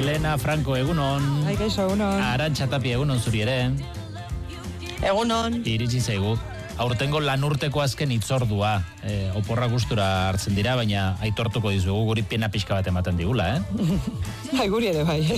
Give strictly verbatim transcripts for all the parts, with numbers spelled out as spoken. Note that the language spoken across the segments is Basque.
Elena Franco, egunon. Bai, kaixo, egunon. Arantxa Tapia, egunon zuri ere. Egunon. Iritsi zaigu. Aurtengo lanurteko azken itzordua. E, oporra gustura hartzen dira, baina aitortuko dizugu guri pena pixka bat ematen digula, eh? Bai, guri ere bai.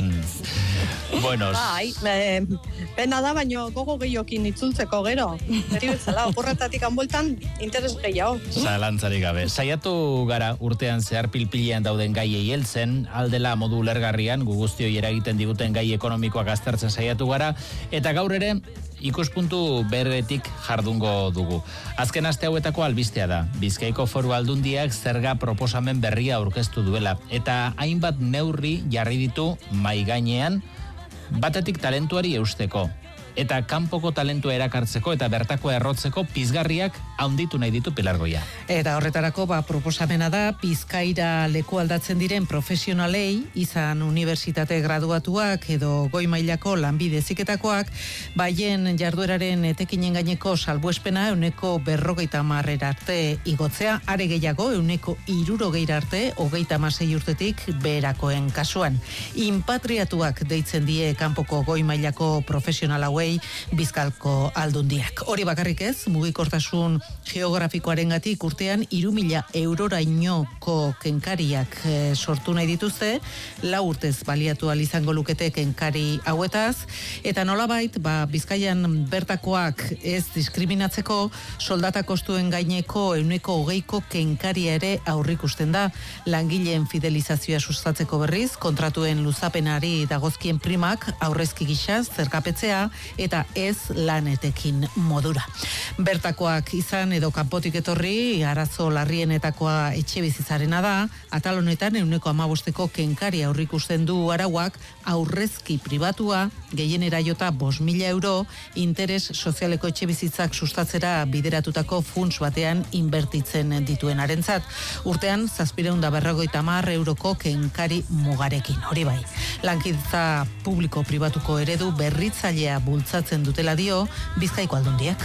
Mm. Buenos. Bai, eh, pena da, baino gogo gehiokin itzultzeko gero. Beti bezala, oporretatik anboltan interes gehiago. Zalantzarik gabe. Saiatu gara urtean zehar pilpilean dauden gaiei heltzen, aldela modu ulergarrian, gu guztioi eragiten diguten gai ekonomikoak aztertzen saiatu gara, eta gaur ere ikuspuntu berbetik jardungo dugu. Azken aste hauetako albistea da. Bizkaiko Foru Aldundiak zerga proposamen berria aurkeztu duela eta hainbat neurri jarri ditu mahai gainean, batetik talentuari eusteko eta kanpoko talentua erakartzeko eta bertakoa errotzeko pizgarriak handitu nahi ditu Pilar Goia. Eta horretarako ba, proposamena da Bizkaira leku aldatzen diren profesionalei, izan unibertsitate graduatuak edo goi mailako lanbide heziketakoak, baien jardueraren etekinen gaineko salbuespena euneko berrogeita hamarrera arte igotzea, are gehiago euneko hirurogeira arte hogeita hamasei urtetik beherakoen kasuan. Inpatriatuak deitzen die kanpoko goi mailako profesional hauei Bizkalko Aldundiak. Hori bakarrik ez, mugikortasun geografikoarengatik urtean hiru mila eurorainoko kenkariak e, sortu nahi dituzte, lau urtez baliatu ahal izango lukete kenkari hauetaz, eta nolabait, ba, Bizkaian bertakoak ez diskriminatzeko, soldata kostuen gaineko euneko hogeiko kenkaria ere aurrikusten da, langileen fidelizazioa sustatzeko berriz, kontratuen luzapenari dagozkien primak aurrezki gisa zerkapetzea, eta ez lanetekin modura. Bertakoak izan edo kanpotik etorri, arazo larrienetakoa etxe bizitzarena da, atal honetan euneko hamabosteko kenkari aurrikusten du arauak, aurrezki pribatua, gehienera jota bost mila euro, interes sozialeko etxe bizitzak sustatzera bideratutako funts batean inbertitzen dituen arentzat. Urtean, zazpireun da berrogeita hamar euroko kenkari mugarekin. Hori bai, lankidetza publiko-pribatuko eredu berritzailea bultzatzen dutela dio Bizkaiko Aldundiak.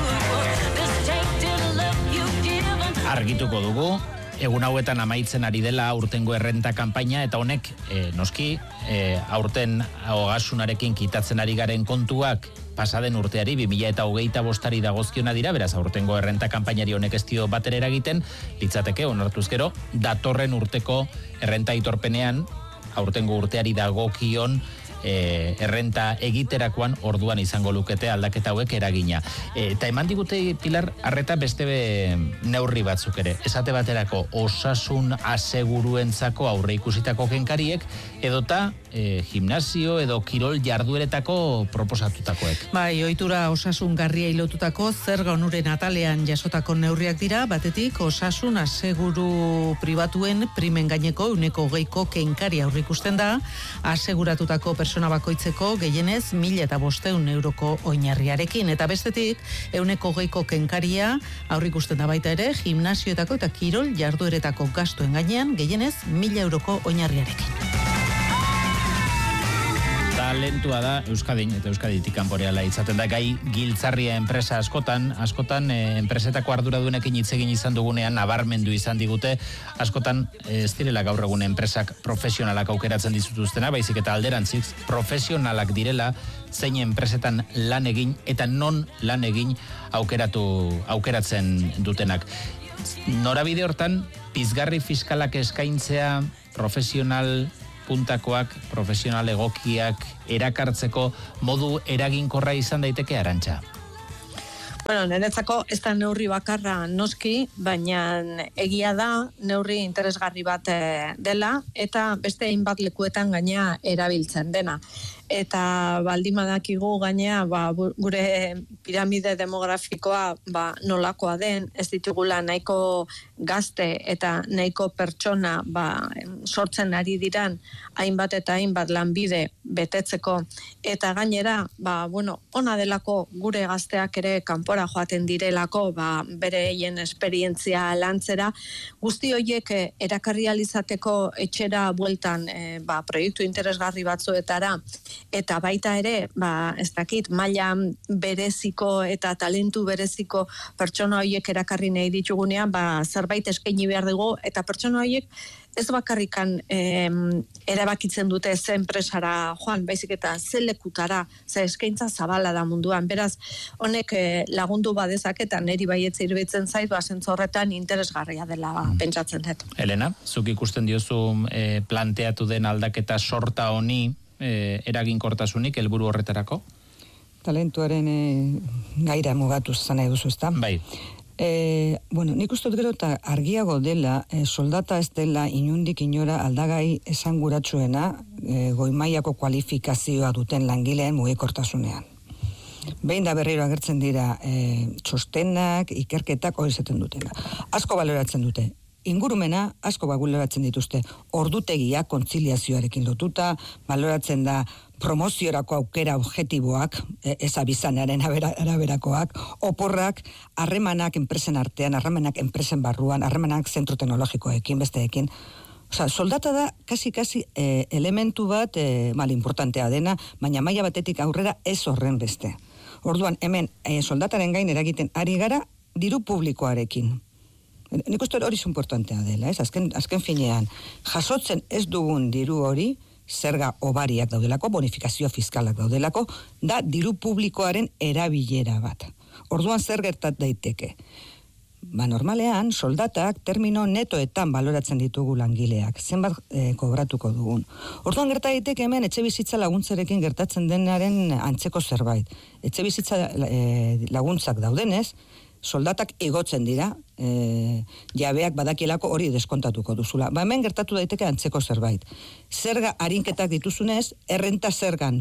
Argituko dugu, egun hauetan amaitzen ari dela aurtengo errenta kanpaina eta honek, e, noski, e, aurten ogasunarekin kitatzen ari garen kontuak pasaden urteari, bi mila hogeita bostari dagozkiona dira, beraz aurtengo errenta kanpainari honek ez dio batera eragiten, litzateke, onartuz gero, datorren urteko errenta aitorpenean, aurtengo urteari dagokion E, errenta egiterakoan orduan izango lukete aldaketa hauek eragina. E, eta eman digute, Pilar, arreta beste be neurri batzuk ere. Esate baterako osasun aseguruentzako aurre ikusitako kenkariek, edota e, gimnasio edo kirol jardueretako proposatutakoek. Bai, ohitura osasun garria ilotutako zerga onuren atalean jasotako neurriak dira, batetik osasun aseguru pribatuen primen gaineko euneko hogeiko kenkari aurrikusten da, aseguratutako persona bakoitzeko gehienez mila eta bosteun euroko oinarriarekin, eta bestetik euneko hogeiko kenkaria aurrikusten da baita ere gimnasioetako eta kirol jardueretako gastuen gainean gehienez mila euroko oinarriarekin. Talentua da Euskadin eta Euskaditik kanporeala izaten da gai giltzarria enpresa askotan, askotan e, enpresetako arduradunekin hitz egin izan dugunean nabarmendu izan digute, askotan ez direla gaur egun enpresak profesionalak aukeratzen dizutuztena, baizik eta alderantziz profesionalak direla zein enpresetan lan egin eta non lan egin aukeratu aukeratzen dutenak. Norabide hortan pizgarri fiskalak eskaintzea profesional puntakoak, profesional egokiak erakartzeko modu eraginkorra izan daiteke, Arantxa? Bueno, niretzako ez da neurri bakarra noski, baina egia da neurri interesgarri bat dela eta beste hainbat lekuetan gaina erabiltzen dena. Eta baldin badakigu gainea ba, gure piramide demografikoa ba, nolakoa den, ez ditugula nahiko gazte eta nahiko pertsona ba, sortzen ari diran hainbat eta hainbat lanbide betetzeko, eta gainera ba, bueno, ona delako gure gazteak ere kanpora joaten direlako ba, bereien esperientzia lantzera, guzti horiek erakarri alizateko etxera bueltan e, ba, proiektu interesgarri batzuetara, eta baita ere, ba, ez dakit, maila bereziko eta talentu bereziko pertsona horiek erakarri nahi ditugunean, ba, zerbait eskaini behar dugu, eta pertsona horiek ez bakarrikan eh, erabakitzen dute ze enpresara joan, baizik eta ze lekutara, ze eskaintza zabala da munduan. Beraz, honek eh, lagundu badezaketan neri baietze iruditzen zait, ba zentzu horretan interesgarria dela ba, pentsatzen dut. Elena, zuk ikusten diozu eh, planteatu den aldaketa sorta honi eh, eraginkortasunik helburu horretarako? Talentuaren e, gaira mugatuz zan nahi duzu, ezta? Bai. E, bueno, nik uste dut gero eta argiago dela, e, soldata ez dela inundik inora aldagai esanguratsuena e, goimaiako kualifikazioa duten langileen mugikortasunean. Behin da berriro agertzen dira e, txostenak, ikerketak hori zaten dutela. Asko baloratzen dute. Ingurumena asko baloratzen dituzte. Ordutegia kontziliazioarekin lotuta, baloratzen da promoziorako aukera objektiboak, eza bizanaren araberakoak, oporrak, harremanak enpresen artean, harremanak enpresen barruan, harremanak zentro teknologikoekin, besteekin. Osa, soldata da, kasi-kasi eh, elementu bat eh, mal importantea dena, baina maila batetik aurrera ez horren beste. Orduan, hemen eh, soldataren gain eragiten ari gara diru publikoarekin. Nik uste hori importantea dela, ez? Azken, azken finean, jasotzen ez dugun diru hori, zerga obariak daudelako, bonifikazio fiskalak daudelako, da diru publikoaren erabilera bat. Orduan zer gertat daiteke? Ba, normalean, soldatak termino netoetan baloratzen ditugu langileak, zenbat e, kobratuko dugun. Orduan gerta daiteke hemen etxe bizitza laguntzarekin gertatzen denaren antzeko zerbait. Etxe bizitza e, laguntzak daudenez, soldatak igotzen dira, e, jabeak badakielako hori deskontatuko duzula. Ba, hemen gertatu daiteke antzeko zerbait. Zerga harinketak dituzunez, errenta zergan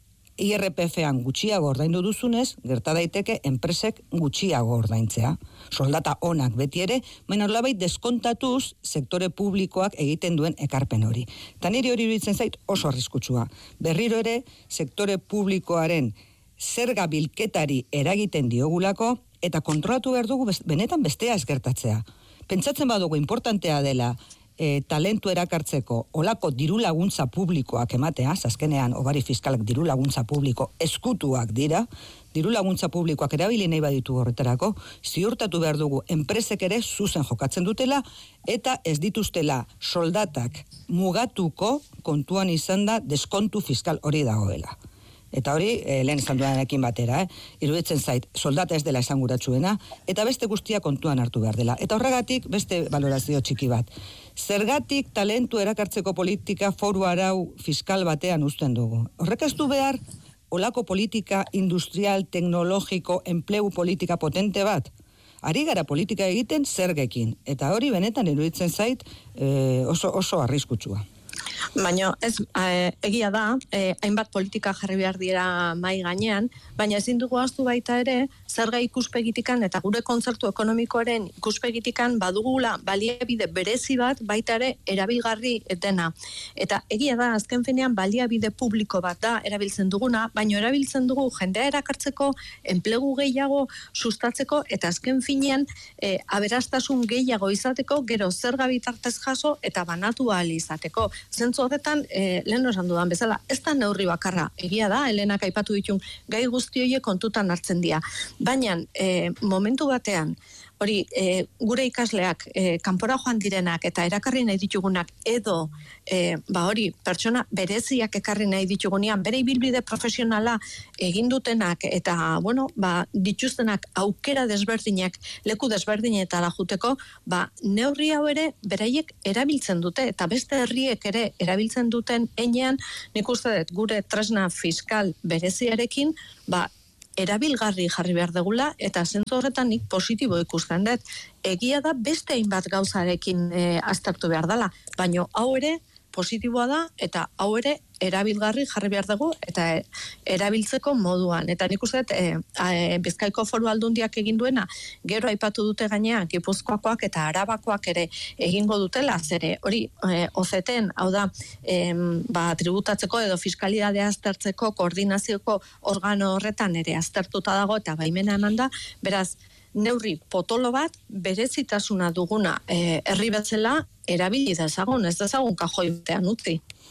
I R P F-an gutxiago ordaindu duzunez, gerta daiteke enpresek gutxiago ordaintzea. Soldata onak beti ere, baina nolabait deskontatuz sektore publikoak egiten duen ekarpen hori. Ta niri hori iruditzen zait oso arriskutsua. Berriro ere, sektore publikoaren zerga bilketari eragiten diogulako, eta kontrolatu behar dugu benetan bestea ez gertatzea. Pentsatzen badugu importantea dela e, talentu erakartzeko olako diru laguntza publikoak ematea, azkenean obari fiskalak diru laguntza publiko eskutuak dira, diru laguntza publikoak erabili nahi baditu horretarako, ziurtatu behar dugu enpresek ere zuzen jokatzen dutela, eta ez dituztela soldatak mugatuko kontuan izan da deskontu fiskal hori dagoela. Eta hori, eh, lehen esan duanekin batera, eh? iruditzen zait, soldata ez dela esanguratsuena, eta beste guztia kontuan hartu behar dela. Eta horregatik, beste valorazio txiki bat. Zergatik talentu erakartzeko politika foru arau fiskal batean uzten dugu. Horrek ez du behar, olako politika industrial, teknologiko, enplegu politika potente bat. Ari gara politika egiten zergekin. Eta hori benetan iruditzen zait eh, oso, oso arriskutsua. Baina ez eh, egia da, eh, hainbat politika jarri behar dira mai gainean, baina ezin dugu ahaztu baita ere, zerga ikuspegitikan eta gure kontzertu ekonomikoaren ikuspegitikan badugula baliabide berezi bat baita ere erabilgarri dena. Eta egia da, azken finean baliabide publiko bat da erabiltzen duguna, baina erabiltzen dugu jendea erakartzeko, enplegu gehiago sustatzeko, eta azken finean eh, aberastasun gehiago izateko, gero zerga bitartez jaso eta banatu ahal izateko. Zentzu horretan, eh, lehen esan dudan bezala, ez da neurri bakarra, egia da, Helenak aipatu ditun gai guzti horiek kontutan hartzen dira. Baina, eh, momentu batean, hori, e, gure ikasleak, e, kanpora joan direnak eta erakarri nahi ditugunak, edo, e, ba hori, pertsona bereziak ekarri nahi ditugunean, bere ibilbide profesionala egin dutenak, eta, bueno, ba, dituztenak aukera desberdinak, leku desberdinetara juteko, ba, neurri hau ere, beraiek erabiltzen dute, eta beste herriek ere erabiltzen duten enean, nik uste dut, gure tresna fiskal bereziarekin, ba, erabilgarri jarri behar degula, eta zentzu horretan nik positibo ikusten dut. Egia da beste hainbat gauzarekin e, aztertu behar dela, baina hau ere positiboa da, eta hau ere erabilgarri jarri behar dugu, eta erabiltzeko moduan. Eta nik uste dut, e, e, Bizkaiko Foru Aldundiak egin duena, gero aipatu dute gainean, Gipuzkoakoak eta Arabakoak ere egingo dutela, zere hori e, O Z T-en, hau da, e, ba, tributatzeko edo fiskalidadea aztertzeko, koordinazioko organo horretan ere aztertuta dago, eta baimena eman da, beraz, neurri potolo bat, berezitasuna duguna e, herri betzela erabili dezagun, ez dezagun kajoi batean utzi.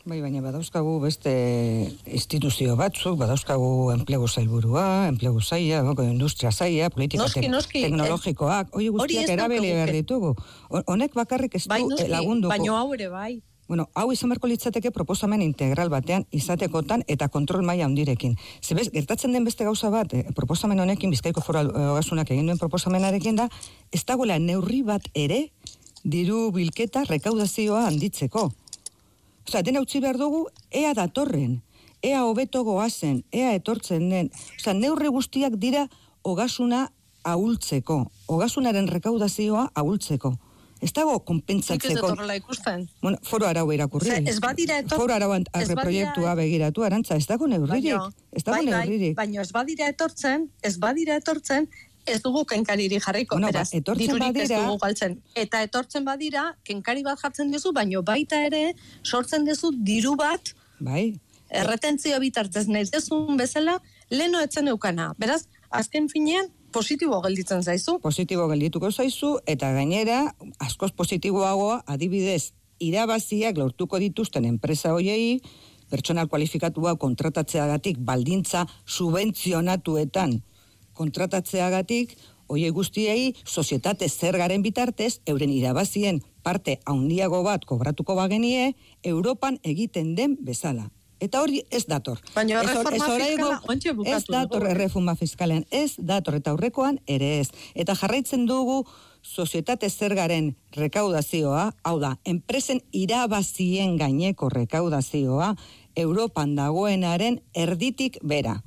Bai, baina badauzkagu beste instituzio batzuk, badauzkagu enplegu zailburua, enplegu zaila, industria zaila, politika noski, noski, teknologikoak, hori guztiak erabili behar ditugu. Honek bakarrik ez du bai, noski, lagunduko. Baina hau ere bai. Bueno, hau izan beharko litzateke proposamen integral batean izatekotan eta kontrol maila handirekin. Zebez, gertatzen den beste gauza bat, eh, proposamen honekin, Bizkaiko Foru Ogasunak egin duen proposamenarekin da, ez dagoela neurri bat ere diru bilketa rekaudazioa handitzeko. Osa, dena utzi behar dugu, ea datorren, ea hobeto goazen, ea etortzen den. Osa, neurri guztiak dira ogasuna ahultzeko, ogasunaren rekaudazioa ahultzeko. Ez dago konpentsatzeko. Nik ez etorrela ikusten. Bueno, foro arau irakurri. Ez badira etortzen. Foro arau proiektua begiratu, Arantza, ez dago neurririk. Ez dago bai, neurririk. Bai, baina ez badira etortzen, ez badira etortzen, ez dugu kenkariri jarriko, bueno, beraz, ba, dirurik badira, ez dugu galtzen. Eta etortzen badira, kenkari bat jartzen duzu, baino baita ere, sortzen duzu diru bat, bai, erretentzio bitartez nahi dezun bezala, leno etzen eukana. Beraz, azken finean, positibo gelditzen zaizu. Positibo geldituko zaizu, eta gainera, askoz positiboagoa, adibidez, irabaziak lortuko dituzten enpresa hoiei, pertsonal kualifikatua kontratatzeagatik baldintza subentzionatuetan kontratatzeagatik, oie guztiei, sozietate zergaren bitartez, euren irabazien parte handiago bat kobratuko bagenie, Europan egiten den bezala. Eta hori ez dator. Baina erreforma fiskala ontxe bukatu. Ez dator erreforma fiskalean, ez dator, eta aurrekoan ere ez. Eta jarraitzen dugu sozietate zergaren rekaudazioa, hau da, enpresen irabazien gaineko rekaudazioa, Europan dagoenaren erditik bera.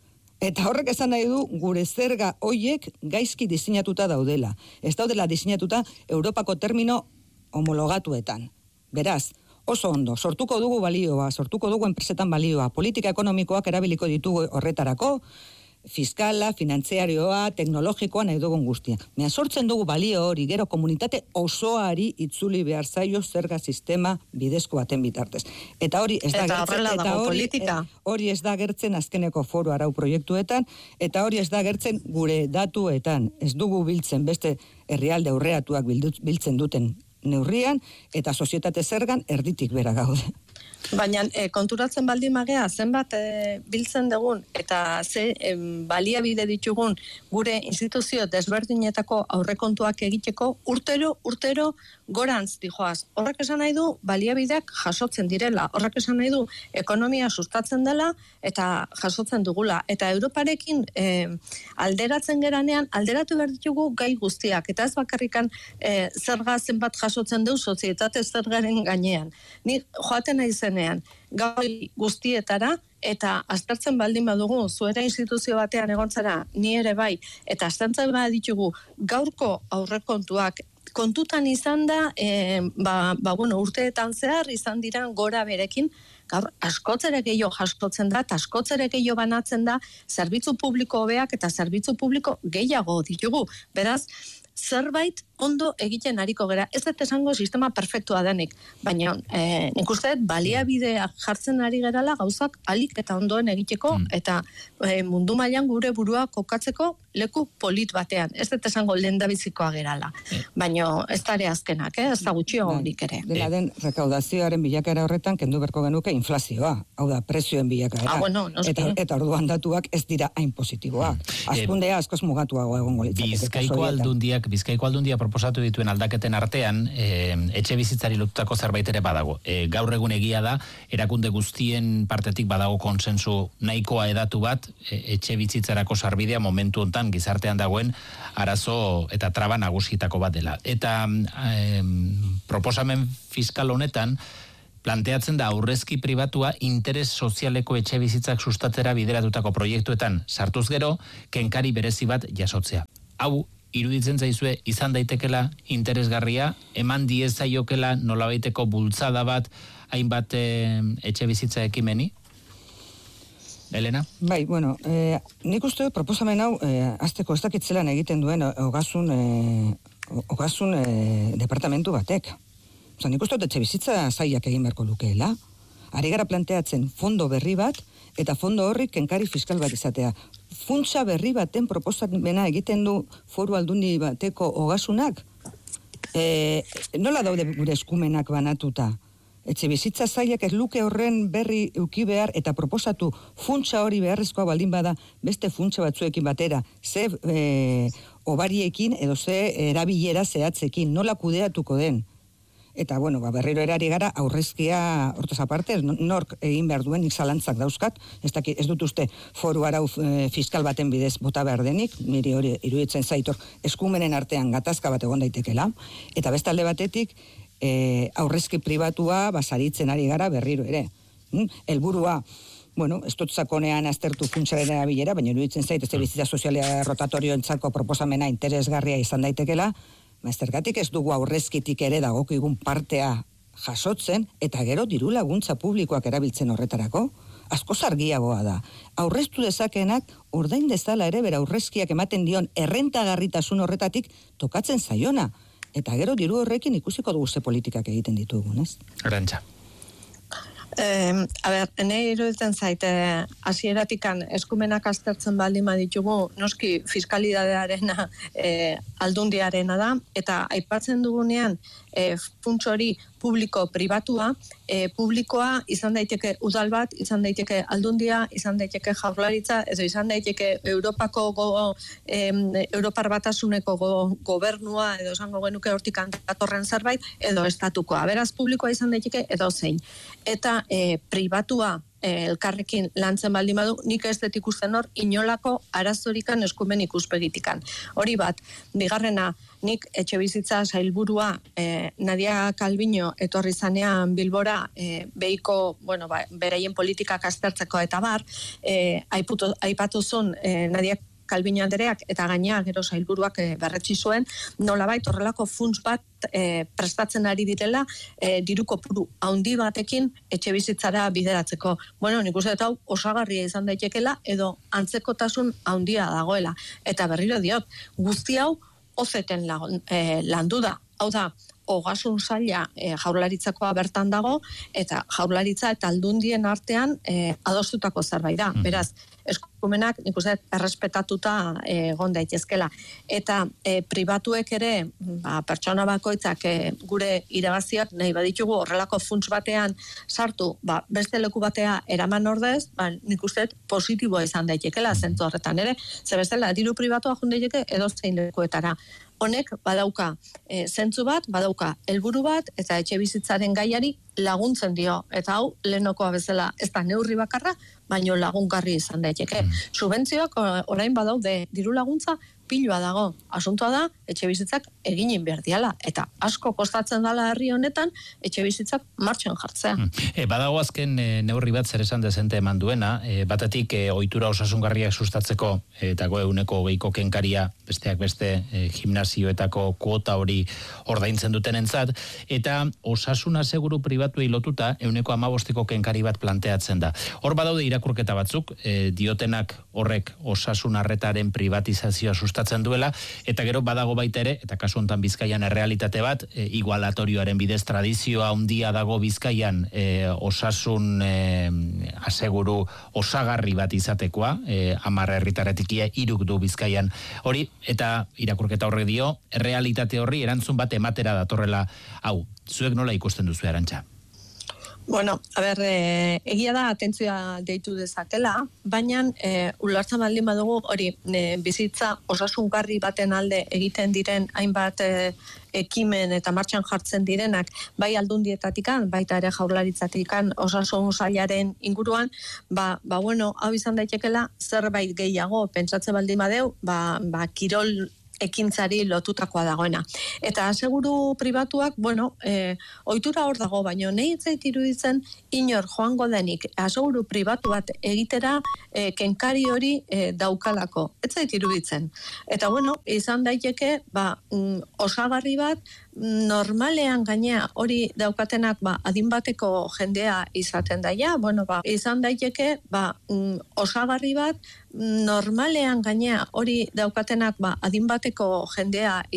Eta horrek esan nahi du, gure zerga hoiek gaizki diseinatuta daudela. Ez daudela diseinatuta Europako termino homologatuetan. Beraz, oso ondo, sortuko dugu balioa, sortuko dugu enpresetan balioa, politika ekonomikoak erabiliko ditugu horretarako, fiskala, finantziarioa, teknologikoa nahi dugun guztia. Mea sortzen dugu balio hori, gero komunitate osoari itzuli behar zaio zerga sistema bidezko baten bitartez. Eta hori ez da eta gertzen, eta hori, politika. hori ez da gertzen azkeneko foru arau proiektuetan, eta hori ez da gertzen gure datuetan. Ez dugu biltzen beste herrialde aurreatuak biltzen duten neurrian, eta sozietate zergan erditik bera gaude. Baina e, konturatzen baldin magea, zenbat e, biltzen dugun eta ze e, baliabide ditugun gure instituzio desberdinetako aurrekontuak egiteko urtero, urtero gorantz dijoaz. Horrek esan nahi du baliabideak jasotzen direla. Horrek esan nahi du ekonomia sustatzen dela eta jasotzen dugula. Eta Europarekin e, alderatzen geranean, alderatu behar ditugu gai guztiak. Eta ez bakarrikan e, zerga zenbat jasotzen du sozietate zergaren gainean. Ni joaten nahi zenean, gai guztietara, eta aztertzen baldin badugu, zuera instituzio batean egontzara, ni ere bai, eta aztertzen baditugu gaurko aurrekontuak, kontutan izan da, e, ba, ba, bueno, urteetan zehar izan diran gora berekin, gaur askotzere gehiago jasotzen da, eta askotzere gehiago banatzen da, zerbitzu publiko hobeak eta zerbitzu publiko gehiago ditugu. Beraz, zerbait ondo egiten ariko gera. Ez dut esango sistema perfektua denik, baina eh, nik uste dut baliabideak jartzen ari gerala gauzak alik eta ondoen egiteko, mm. eta eh, mundu mailan gure burua kokatzeko leku polit batean. Ez dut esango lehendabizikoa gerala, mm. baina ez dare azkenak, eh? Ez da gutxio honik ere. Dela den, rekaudazioaren bilakaera horretan kendu berko genuke inflazioa, hau da, prezioen bilakaera. Ah, bueno, eta, eta orduan datuak ez dira hain positiboak. Azkundea askoz mugatuago egongo litzateke. Bizkaiko aldundiak, Bizkaiko aldundia proposatu dituen aldaketen artean, e, etxe bizitzari lotutako zerbait ere badago. E, gaur egun egia da, erakunde guztien partetik badago konsensu nahikoa edatu bat, e, etxe bizitzarako sarbidea momentu hontan gizartean dagoen arazo eta traba nagusitako bat dela. Eta e, proposamen fiskal honetan, planteatzen da aurrezki pribatua interes sozialeko etxe bizitzak sustatzera bideratutako proiektuetan sartuz gero, kenkari berezi bat jasotzea. Hau, iruditzen zaizue izan daitekela interesgarria, eman diezaiokela nolabaiteko bultzada bat hainbat e, etxe bizitza ekimeni? Elena? Bai, bueno, eh, nik uste proposamen hau, eh, azteko ez dakitzelan egiten duen ogasun, eh, ogasun eh, departamentu batek. Osa, nik uste etxe bizitza zaiak egin beharko lukeela. Ari gara planteatzen fondo berri bat, eta fondo horrik kenkari fiskal bat izatea. Funtsa berri baten proposamena egiten du foru aldundi bateko ogasunak, e, nola daude gure eskumenak banatuta? etxe bizitza zailak ez luke horren berri euki behar eta proposatu funtsa hori beharrezkoa baldin bada beste funtsa batzuekin batera, ze e, obariekin edo ze erabilera zehatzekin, nola kudeatuko den. Eta, bueno, ba, berriro erari gara, aurrezkia, hortaz aparte, nork egin behar duen, nik zalantzak dauzkat, ez, daki, ez dut uste foru arau e, fiskal baten bidez bota behar denik, niri hori iruditzen zaitor eskumenen artean gatazka bat egon daitekela, eta beste alde batetik, E, aurrezki pribatua basaritzen ari gara berriro ere. Mm? Helburua, bueno, ez dut zakonean aztertu funtsaren erabilera, baina iruditzen zait, ez bizitza sozialia rotatorioentzako proposamena interesgarria izan daitekela, zergatik ez dugu aurrezkitik ere dagokigun partea jasotzen, eta gero diru laguntza publikoak erabiltzen horretarako, asko argiagoa da. Aurreztu dezakenak ordain dezala ere bera aurrezkiak ematen dion errentagarritasun horretatik tokatzen zaiona. Eta gero diru horrekin ikusiko dugu ze politikak egiten ditugun, ez? Arantxa. Eh, a ber, ene iruditzen zaite hasieratikan eskumenak aztertzen baldin baditugu, noski fiskalidadearena eh, aldundiarena da, eta aipatzen dugunean eh, funts hori publiko-pribatua, eh, publikoa izan daiteke udal bat, izan daiteke aldundia, izan daiteke jaurlaritza, edo izan daiteke Europako go, eh, Europar batasuneko go, gobernua, edo esango genuke hortik datorren zerbait, edo estatukoa. Beraz, publikoa izan daiteke edo zein. Eta e, pribatua e, elkarrekin lantzen baldin badu, nik ez dut ikusten hor inolako arazorikan eskumen ikuspegitikan. Hori bat, bigarrena, nik etxe bizitza sailburua e, Nadia Calviño etorri zanean Bilbora e, behiko, bueno, ba, bereien politikak aztertzeko eta bar, e, aiputu, aipatu zuen e, Nadia Calviño Andereak eta gainea gero sailburuak e, berretsi zuen, nolabait horrelako funts bat e, prestatzen ari direla e, diru kopuru handi batekin etxe bizitzara bideratzeko. Bueno, nik uste dut hau osagarria izan daitekela edo antzekotasun handia dagoela. Eta berriro diot, guzti hau ozeten e, landu da. Hau da, ogasun saila e, jaurlaritzakoa bertan dago, eta jaurlaritza eta aldundien artean e, adostutako zerbait da. Beraz, eskumenak nik uste errespetatuta egon daitezkela. Eta e, pribatuek ere, ba, pertsona bakoitzak e, gure irabaziak nahi baditugu horrelako funts batean sartu, ba, beste leku batea eraman ordez, ba, nik uste positiboa izan daitekela zentzu horretan ere, ze bestela diru pribatua joan daiteke edo zein lekuetara. Honek badauka e, zentzu bat, badauka helburu bat, eta etxe bizitzaren gaiari laguntzen dio. Eta hau, lehenokoa bezala ez da neurri bakarra, baino lagungarri izan daiteke. Mm. Subentzioak orain badaude diru laguntza piloa dago. Asuntoa da, etxe bizitzak eginin behar diala. Eta asko kostatzen dala herri honetan, etxe bizitzak martxan jartzea. Mm. E, badago azken e, neurri bat zer esan dezente eman duena, e, batetik e, ohitura osasungarriak sustatzeko, eta go euneko hogeiko kenkaria, besteak beste e, gimnasioetako kuota hori ordaintzen dutenentzat, eta osasuna seguru pribatuei lotuta euneko hamabosteko kenkari bat planteatzen da. Hor badaude irakurketa batzuk, e, diotenak horrek osasun arretaren privatizazioa sustatzen duela, eta gero badago baita ere, eta kasu hontan Bizkaian errealitate bat, e, igualatorioaren bidez tradizioa handia dago Bizkaian e, osasun e, aseguru osagarri bat izatekoa, e, hamar herritarretik hiruk du Bizkaian hori, eta irakurketa horrek dio, errealitate horri erantzun bat ematera datorrela hau. Zuek nola ikusten duzu, Arantxa? Bueno, a ber, e, egia da atentzioa deitu dezakela, baina e, ulertzen baldin badugu hori e, bizitza osasungarri baten alde egiten diren hainbat e, ekimen eta martxan jartzen direnak, bai aldundietatikan, baita ere jaurlaritzatikan osasun sailaren inguruan, ba, ba bueno, hau izan daitekela zerbait gehiago pentsatzen baldin badeu, ba, ba kirol ekintzari lotutakoa dagoena. Eta aseguru pribatuak, bueno, e, ohitura hor dago, baina nahi etzait iruditzen inor joango denik aseguru pribatu bat egitera e, kenkari hori e, daukalako. Etzait iruditzen. Eta bueno, izan daiteke, ba, mm, osagarri bat, normalean gainea hori daukatenak ba, adin bateko jendea izaten daia, bueno, ba, izan daiteke ba, mm, osagarri bat, normalean gainea hori daukatenak ba, adin bateko jendea